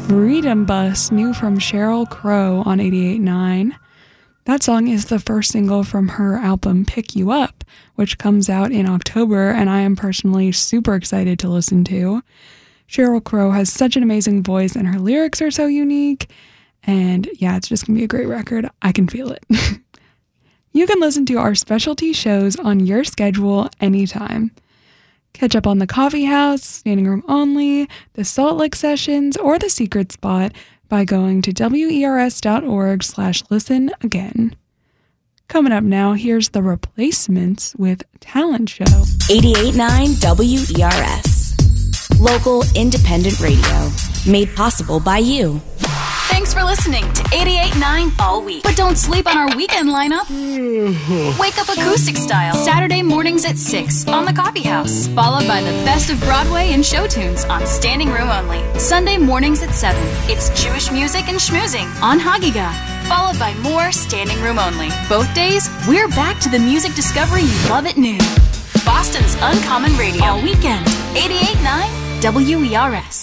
Freedom Bus, new from Sheryl Crow on 88.9. That song is the first single from her album Pick You Up, which comes out in October, and I am personally super excited to listen to. Sheryl Crow has such an amazing voice, and her lyrics are so unique, and yeah, it's just gonna be a great record. I can feel it. You can listen to our specialty shows on your schedule anytime. Catch up on The Coffee House, Standing Room Only, the Salt Lick Sessions, or The Secret Spot by going to wers.org/listen again. Coming up now, here's The Replacements with Talent Show. 88.9 WERS. Local independent radio. Made possible by you. Thanks for listening to 88.9 all week. But don't sleep on our weekend lineup. Wake up acoustic style. Saturday mornings at 6 on The Coffee House. Followed by the best of Broadway and show tunes on Standing Room Only. Sunday mornings at 7. It's Jewish music and schmoozing on Hagiga. Followed by more Standing Room Only. Both days, we're back to the music discovery you love at noon. Boston's Uncommon Radio. All weekend. 88.9 WERS.